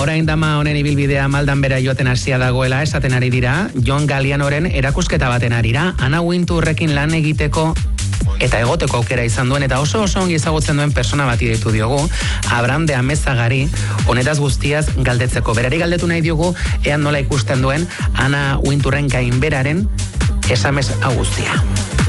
orain dama honen ibilbidea maldan bera joaten hasia dagoela esaten ari dira, John Gallianoren erakusketa baten arira, Anna Wintourrekin lan egiteko eta egoteko aukera izan duen, eta oso ongi ezagutzen duen persona bati deitu diogu, Abraham de Amezagari, honetaz guztiaz galdetzeko. Berari galdetu nahi diogu, ean nola ikusten duen Anna Wintourren gainberaren esamez hau guztia.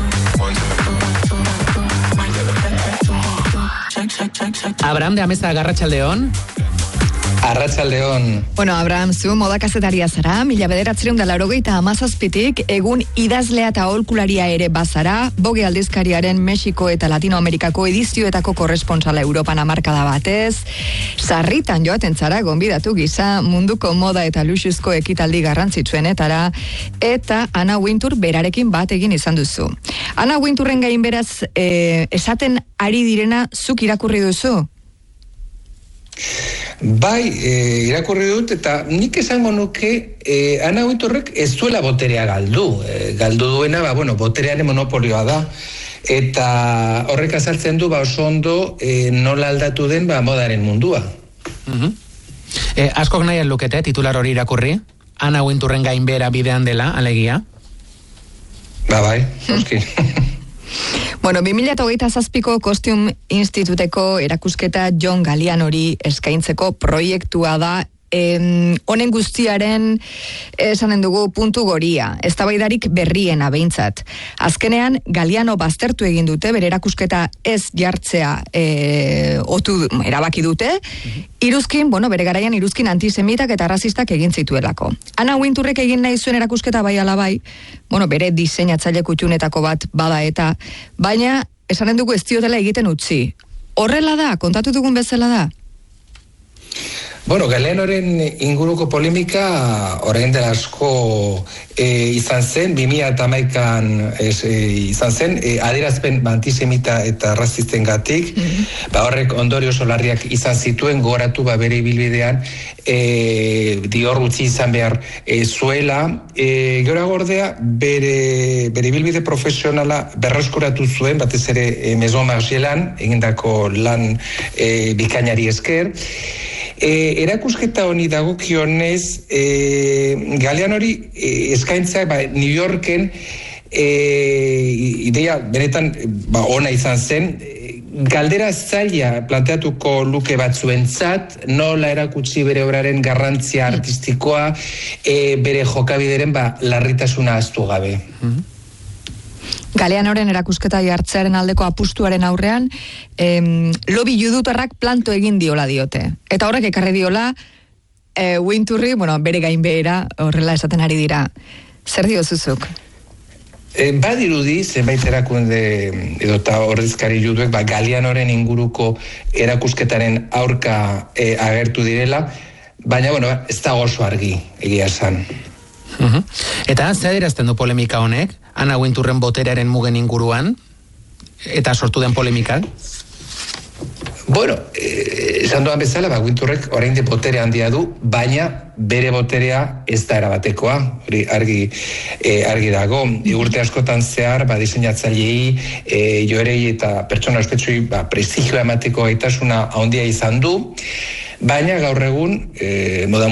Abraham de Amezaga, arratsaldeon. Arratsaldeon. Bueno, Abraham, zu moda kazetaria zara, 1987tik egun idazlea eta aholkularia ere bazara, Vogue aldizkariaren Mexiko eta Latinoamerikako edizioetako korresponsala Europan hamarkada batez, sarritan joaten zara gonbidatu gisa munduko moda eta luxuzko ekitaldi garrantzitsuenetara, eta Anna Wintour berarekin bat egin izan duzu. Anna Wintourren gainberaz esaten ari direna zuk irakurri duzu? Bai, irakurri dut, eta nik esango nuke Anna Wintourrek ez duela boterea galdu. Galdu duena, boterearen monopolioa da. Eta horrek azaltzen du, oso ondo nola aldatu den modaren mundua. Askok nahi lukete titular hori irakurri? Anna Wintourren gainbera bidean dela, alegia? Bai, oski. Bueno, 2027ko Costume Instituteko erakusketa John Gallianori eskaintzeko proiektua da, honen guztiaren esanen dugu puntu goria, eztabaidarik berriena behintzat. Azkenean, Galliano baztertu egin dute, bere erakusketa ez jartzea erabaki dute, iruzkin, bere garaian iruzkin antisemitak eta rasistak egin zituelako. Anna Wintourrek egin nahi zuen erakusketa bai ala bai, bere diseinatzaile kutxunetako bat bada eta, baina esanen dugu ez diotela egiten utzi. Horrela da, kontatu dugun bezala da? Gallianoren inguruko polemika orain dela asko izan zen, 2011an izan zen, adierazpen antisemita eta razistengatik, horrek ondorio larriak izan zituen, gogoratu bere ibilbidean Dior utzi izan behar zuela, gora gordea bere ibilbide profesionala berreskuratu zuen, batez ere Maison Margielan egindako lan bikainari esker. Erakusketa honi dagokionez, Gallianori eskaintzak New Yorken ideia benetan ona izan zen, galdera zaila planteatuko luke batzuentzat, nola erakutsi bere obraren garrantzia artistikoa, bere jokabideren larritasuna ahaztu gabe. Gallianoren erakusketa jartzearen aldeko apustuaren aurrean, lobby judutarrak planto egin diola diote. Eta horrek ekarri diola, Wintourri, bere gainbehera horrela esaten ari dira. Zer diozuzuk? Badirudi, zenbait erakunde edota ordezkari juduek, Gallianoren inguruko erakusketaren aurka agertu direla, baina, ez da oso argi egia esan. Eta zer adierazten du polemika honek, Anna Wintourren boterearen mugen inguruan, eta sortu den polemika? Esan duan bezala, Wintourrek oraindik botere handia du, baina bere boterea ez da erabatekoa, hori argi dago. Urte askotan zehar, diseinatzaileei, joerei eta pertsona ospetsuei prestigioa emateko gaitasuna handia izan du, baina gaur egun, moda